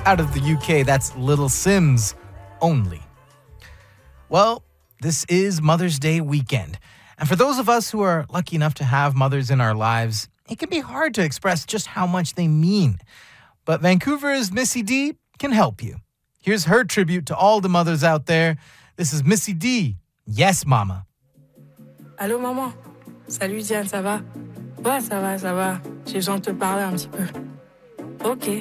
Out of the UK, that's Little Sims only. Well, this is Mother's Day weekend. And for those of us who are lucky enough to have mothers in our lives, it can be hard to express just how much they mean. But Vancouver's Missy D can help you. Here's her tribute to all the mothers out there. This is Missy D. Yes, Mama. Allô, maman. Salut, Diane, ça va? Ouais, ça va, ça va. J'ai besoin de te parler un petit peu. Ok.